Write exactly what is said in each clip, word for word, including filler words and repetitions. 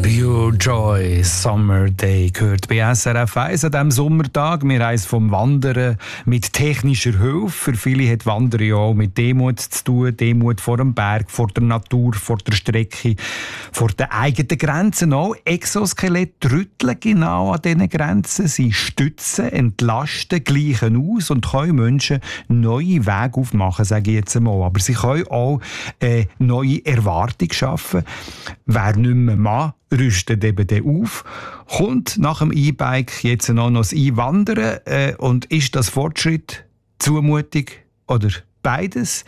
Pure Joy, Summer Day, gehört bei S R F eins an diesem Sommertag. Wir haben es vom Wandern mit technischer Hilfe. Für viele hat Wandern ja auch mit Demut zu tun. Demut vor dem Berg, vor der Natur, vor der Strecke, vor den eigenen Grenzen auch. Exoskelett rütteln genau an diesen Grenzen. Sie stützen, entlasten, gleichen aus und können Menschen neue Wege aufmachen, sage ich jetzt einmal. Aber sie können auch eine neue Erwartung schaffen. Wer nicht mehr mag, rüstet eben dann auf, kommt nach dem E-Bike jetzt noch das Einwandern äh, und ist das Fortschritt, Zumutung oder beides?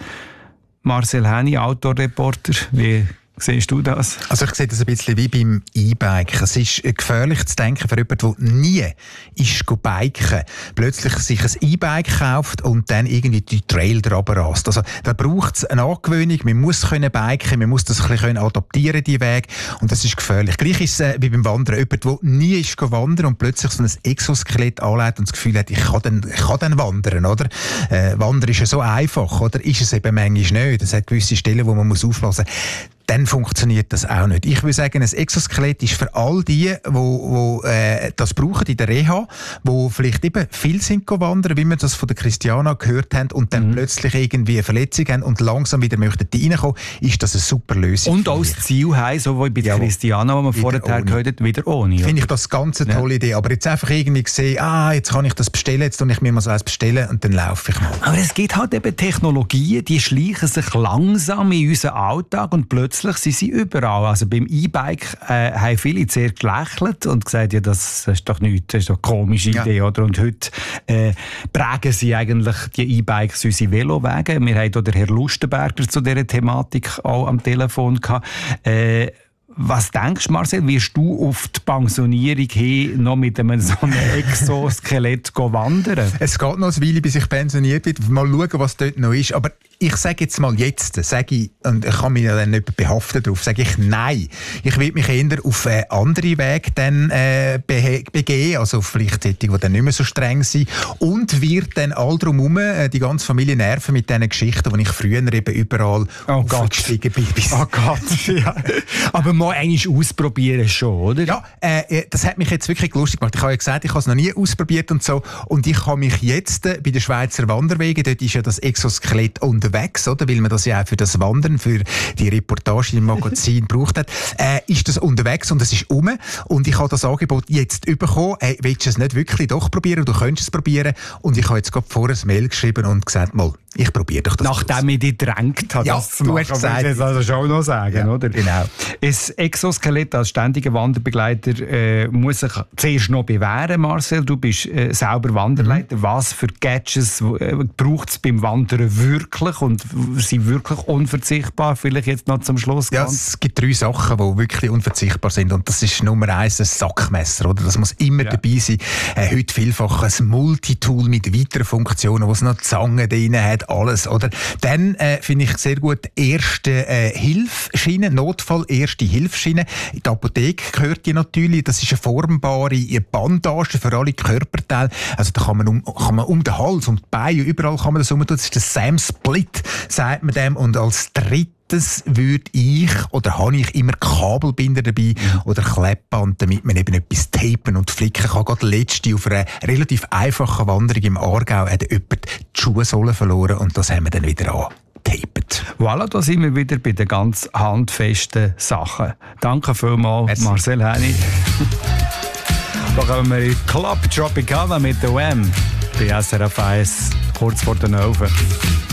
Marcel Häni, Autoreporter, wie siehst du das? Also ich sehe das ein bisschen wie beim E-Bike. Es ist gefährlich zu denken für jemanden, der nie ist biken, plötzlich sich ein E-Bike kauft und dann irgendwie die Trail drüber rast. Also da braucht es eine Angewöhnung, man muss können biken, man muss das ein bisschen adaptieren, die Weg, und das ist gefährlich. Gleich ist es äh, wie beim Wandern. Jemand, der nie ist wandern und plötzlich so ein Exoskelett anlegt und das Gefühl hat, ich kann dann, ich kann dann wandern, oder? Äh, Wandern ist ja so einfach, oder? Ist es eben manchmal nicht. Es hat gewisse Stellen, wo man muss aufpassen muss. Dann funktioniert das auch nicht. Ich würde sagen, ein Exoskelett ist für all die, die äh, das brauchen in der Reha, die vielleicht eben viel sind wandern, wie wir das von der Christiana gehört haben, und dann mhm. plötzlich irgendwie eine Verletzung haben und langsam wieder möchten reinkommen, ist das eine super Lösung. Und auch das Ziel haben, so wie bei der Christiana, die wir vorher gehört haben, wieder ohne. Finde ich das ganz eine tolle ja. Idee. Aber jetzt einfach irgendwie sehen, ah, jetzt kann ich das bestellen, jetzt tue ich mir mal so eins bestellen und dann laufe ich mal. Aber es gibt halt eben Technologien, die schleichen sich langsam in unseren Alltag und plötzlich Sie sind überall. Also beim E-Bike äh, haben viele sehr gelächelt und gesagt, ja, das ist doch nichts, das ist doch eine komische Idee. Ja. Oder? Und heute äh, prägen sie eigentlich die E-Bikes unsere Velowege. Wir hatten auch den Herrn Lustenberger zu dieser Thematik auch am Telefon gehabt. Äh, Was denkst du, Marcel, wirst du auf die Pensionierung hin noch mit einem so einem Exoskelett wandern? Es geht noch eine Weile, bis ich pensioniert bin. Mal schauen, was dort noch ist. Aber ich sage jetzt mal jetzt, sage ich, und ich kann mich ja dann nicht behaften darauf, sage ich nein. Ich will mich eher auf äh, andere Wege dann, äh, be- begeben, also vielleicht solche, die dann nicht mehr so streng sind, und wird dann all drumherum äh, die ganze Familie nerven mit diesen Geschichten, die ich früher eben überall oh aufgestiegen bin. Oh Gott, ja. Aber mal einmal ausprobieren schon, oder? Ja, äh, das hat mich jetzt wirklich lustig gemacht. Ich habe ja gesagt, ich habe es noch nie ausprobiert und so, und ich habe mich jetzt äh, bei den Schweizer Wanderwegen, dort ist ja das Exoskelett unterwegs, oder? Weil man das ja auch für das Wandern, für die Reportage im Magazin braucht hat, äh, ist das unterwegs und es ist um. Und ich habe das Angebot jetzt bekommen. Hey, willst du es nicht wirklich doch probieren? Du könntest es probieren. Und ich habe jetzt gerade vorher ein Mail geschrieben und gesagt, mal, ich probiere doch das. Nachdem ich dich gedrängt habe, ja, das zu machen, du hast gesagt, das also schon noch sagen, ja, oder? Genau. Das Exoskelett als ständiger Wanderbegleiter äh, muss sich zuerst noch bewähren, Marcel. Du bist äh, selber Wanderleiter. Mhm. Was für Gadgets äh, braucht es beim Wandern wirklich und sind wirklich unverzichtbar? Vielleicht jetzt noch zum Schluss. Ja, es gibt drei Sachen, die wirklich unverzichtbar sind. Und das ist Nummer eins ein Sackmesser. Oder? Das muss immer ja. dabei sein. Äh, heute vielfach ein Multitool mit weiteren Funktionen, wo es noch Zangen drin hat, alles. Oder? Dann äh, finde ich sehr gut erste äh, Hilfsschiene, Notfall erste Hilfsschiene. In die Apotheke gehört die natürlich. Das ist eine formbare Bandage für alle Körperteile. Also da kann man um, kann man um den Hals, um die Beine, überall kann man das umtun. Das ist der Sam Split, sagt man dem. Und als drittes würde ich, oder habe ich immer Kabelbinder dabei mhm. oder Kleppband, damit man eben etwas tapen und flicken kann. Gerade letzte auf einer relativ einfachen Wanderung im Aargau hat jemand die Schuhsohle verloren und das haben wir dann wieder an. Taped. Voilà, da sind wir wieder bei den ganz handfesten Sachen. Danke vielmals, Merci. Marcel Häni. Da kommen wir in Club Tropicana mit der Wham! Bei S R F eins, kurz vor den Ofen.